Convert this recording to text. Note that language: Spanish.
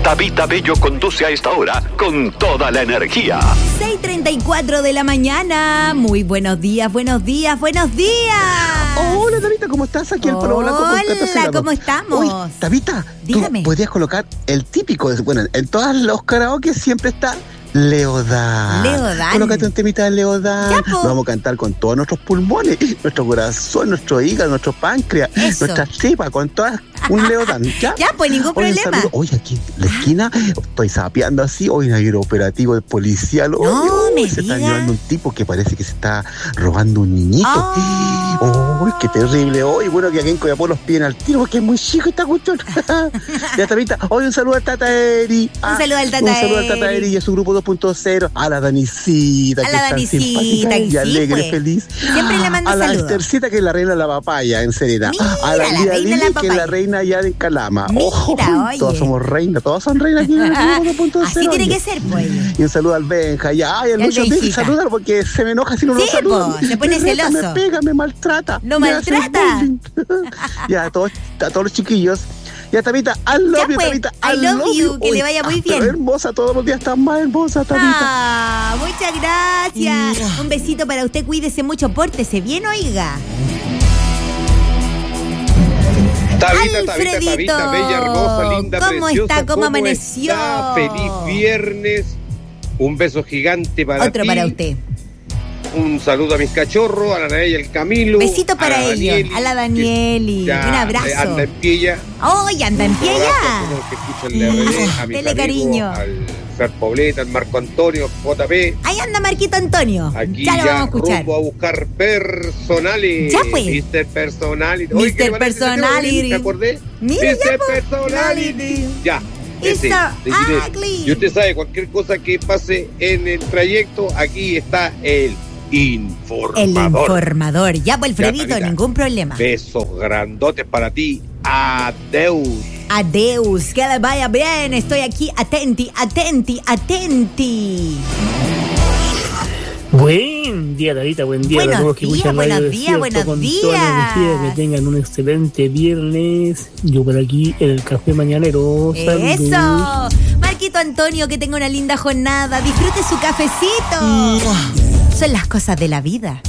Tabita Bello conduce a esta hora con toda la energía. 6:34 de la mañana. Muy buenos días, buenos días, buenos días. Hola, Tabita, ¿cómo estás? Aquí el Palo Blanco con Tata Celado. Hola, ¿cómo estamos? Uy, Tabita, dígame. tú podrías colocar el típico, bueno, en todos los karaoke siempre está Leodán. Leodán. Colócate un temita de Leodán. Ya, po. Vamos a cantar con todos nuestros pulmones, nuestro corazón, nuestro hígado, nuestro páncreas, Eso. nuestra tripa, con todas un Leodán. ¿Ya? Ya, pues ningún Oye, un problema. saludo. Oye, aquí en la esquina estoy sapeando así. Hoy hay un operativo de policial. No me se está diga. llevando un tipo que parece que se está robando un niñito. Oh. Uy, qué terrible. Hoy, bueno, que aquí en Coyapó los piden al tiro porque es muy chico esta cuestión. Ya, Tabita. Hoy un saludo al Tata Eri. Un saludo al Tata Un saludo al Tata Eri. Eri y a su grupo 2.0. A la Danicita, A que la está Danicita, simpática que y sí, alegre, pues. feliz. Siempre le mando a la saludos. Estercita, que es la reina de la papaya, en Serena. Mira, A la la Lía reina de la Lili, que es papaya. la reina ya de Calama. Mira, Ojo, oye. todos somos reinas, todos son reinas aquí en el grupo 2.0. Así tiene que ser, pues. Y un saludo al Benja. Ya, ay, el El Lucho tiene que Benjita. saludar porque se me enoja si no lo Sí, saluda. po, se pone Me reta, celoso. Me pega, me maltrata. ¿Lo me hace maltrata? bullying. Ya, a todos los chiquillos. Ya, Tabita, I love you, pues, Tabita. I love you, que le vaya muy bien. Pero hermosa, todos los días estás más hermosa, Tabita. Ah, muchas gracias. Un besito para usted, cuídese mucho, pórtese bien, oiga. Tabita, Alfredito, bella, hermosa, linda, ¿cómo preciosa. está? ¿Cómo amaneció? está? Feliz viernes. Un beso gigante para Otro ti. para usted. Un saludo a mis cachorros, a la Naya y al Camilo. Besito para a la ellos, Danieli, a la Danieli. que ya, Un abrazo. anda en pie ya. ¡Ay, anda en pie Un abrazo a ya! todos los que escuchan la RD, a mis Dele amigos, cariño. al Fer Pobleta, al Marco Antonio, JP. Ahí anda Marquito Antonio. Aquí ya lo vamos a escuchar. rumbo a buscar personales. Ya, pues. Mr. Personality. Mr. Oye, ¿qué le parece ese tema? Personality. ¿Me acordé? Mira, Mr. ya, pues. Personality. Ya. It's ese, so deciré. ugly. Y usted sabe, cualquier cosa que pase en el trayecto, aquí está el informador. El informador. Ya, pues, Alfredito, Tabita. ningún problema. Besos grandotes para ti. Adeus. Adeus, que le vaya bien. Estoy aquí, atenti. Buen día, Tabita, buen día Buenos a todos que días, escuchan buenos Radio días, Desierto buenos con días. toda la energía, que tengan un excelente viernes. Yo por aquí en el café mañanero. Saludos. Eso. Marquito Antonio, que tenga una linda jornada. Disfrute su cafecito. Son las cosas de la vida.